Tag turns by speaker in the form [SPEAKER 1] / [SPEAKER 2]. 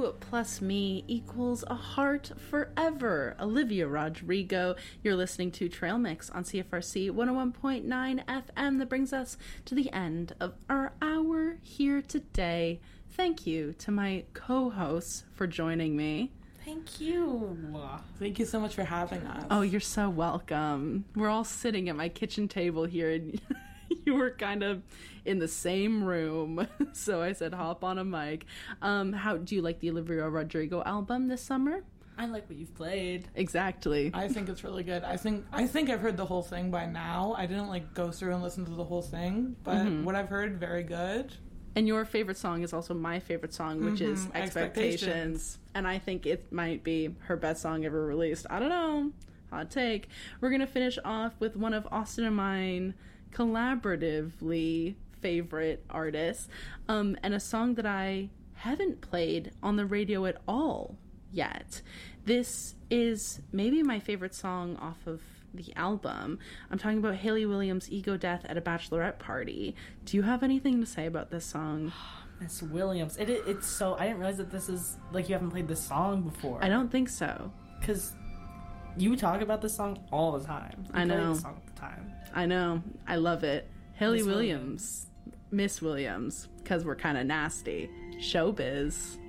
[SPEAKER 1] You plus me equals a heart forever. Olivia Rodrigo. You're listening to Trail Mix on CFRC 101.9 FM. That brings us to the end of our hour here today. Thank you to my co-hosts for joining me.
[SPEAKER 2] Thank you.
[SPEAKER 3] Thank you so much for having us.
[SPEAKER 1] Oh, you're so welcome. We're all sitting at my kitchen table here, and you were kind of in the same room, so I said hop on a mic. How do you like the Olivia Rodrigo album this summer?
[SPEAKER 2] I like what you've played.
[SPEAKER 1] Exactly.
[SPEAKER 3] I think it's really good. I think I've heard the whole thing by now. I didn't go through and listen to the whole thing, but what I've heard, very good.
[SPEAKER 1] And your favorite song is also my favorite song, which is Expectations. And I think it might be her best song ever released. I don't know. Hot take. We're going to finish off with one of Austin and mine collaboratively favorite artists, and a song that I haven't played on the radio at all yet. This is maybe my favorite song off of the album. I'm talking about Hayley Williams' Ego Death at a Bachelorette Party. Do you have anything to say about this song?
[SPEAKER 2] Miss Williams. It's so... I didn't realize that this is... you haven't played this song before.
[SPEAKER 1] I don't think so.
[SPEAKER 2] Because you talk about this song all the time.
[SPEAKER 1] I know.
[SPEAKER 2] Play this song all the time.
[SPEAKER 1] I know. I love it. Hayley Williams. Miss Williams. Because we're kind of nasty. Showbiz.